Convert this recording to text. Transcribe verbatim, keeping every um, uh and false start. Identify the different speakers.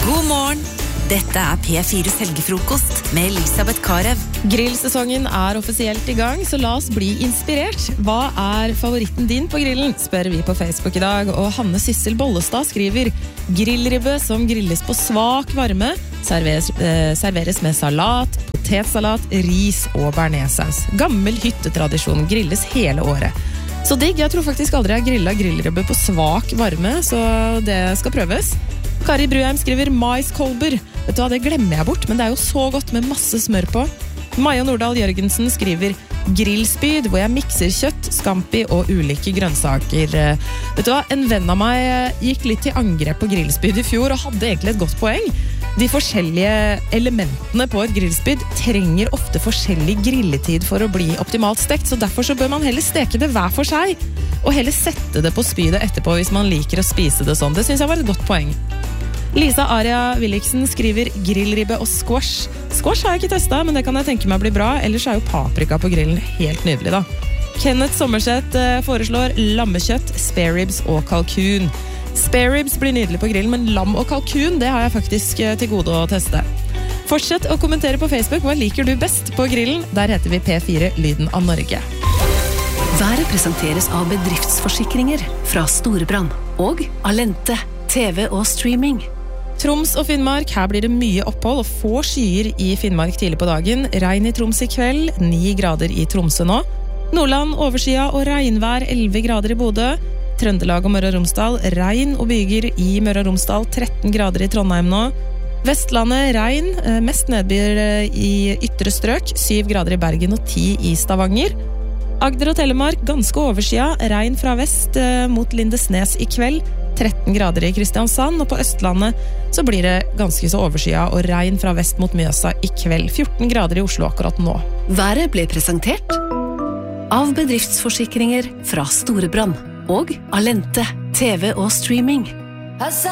Speaker 1: God morgen! Dette er P fires helgefrokost med Elisabeth Karev.
Speaker 2: Grillsesongen er offisielt i gang, så la oss bli inspirert. Hva er favoritten din på grillen? Spør vi på Facebook i dag, og Hanne Syssel Bollestad skriver grillribbe som grilles på svak varme, serveres, eh, serveres med salat, potetsalat, ris og bearnéssaus. Gammel hyttetradisjon, grilles hele året. Så digg, jeg tror faktisk aldri jeg har grillet grillribbe på svak varme, så det skal prøves. Kari Bruheim skriver maiskolber. Vet du hva, det glemmer jeg bort, men det er jo så godt med masse smør på. Maja Nordahl Jørgensen skriver grillspyd, hvor jeg mikser kjøtt, scampi og ulike grønnsaker. Vet du hva, en venn av meg gikk litt til angrep på grillspyd i fjor, og hadde egentlig et godt poeng. De forskjellige elementene på et grillspyd trenger ofte forskjellig grilletid for å bli optimalt stekt, så derfor så bør man heller steke det hver for seg, og heller sette det på spydet etterpå hvis man liker å spise det sånn. Det synes jeg var et godt poeng. Lisa Aria Williksen skriver grillribbe og squash. Squash har jeg ikke testet, men det kan jeg tenke meg blir bra, ellers er jo paprika på grillen helt nydelig da. Kenneth Sommerseth foreslår lammekjøtt, spare ribs og kalkun. Spare ribs blir nydelig på grillen, men lam og kalkun, det har jeg faktisk til gode å teste. Fortsett å kommentere på Facebook, hva liker du best på grillen? Der heter vi P fire Lyden av Norge.
Speaker 1: Været presenteres av bedriftsforsikringer fra Storebrand og Alente, T V og streaming.
Speaker 2: Troms og Finnmark, her blir det mye opphold og få skyer i Finnmark tidlig på dagen. Regn i Troms i kveld, ni grader i Tromsø nå. Nordland overskya og regnvær, elleve grader i Bodø. Trøndelag og Møre og Romsdal, regn og byger i Møre og Romsdal, tretten grader i Trondheim nå. Vestlandet, regn, mest nedbyr i ytre strøk, syv grader i Bergen og ti i Stavanger. Agder og Telemark, ganske overskya, regn fra vest mot Lindesnes i kveld, tretten grader i Kristiansand, og på Østlandet så blir det ganske så overskya og regn fra vest mot Mjøsa i kveld, fjorten grader i Oslo akkurat nå.
Speaker 1: Været ble presentert av bedriftsforsikringer fra Storebrand og Alente, T V og streaming.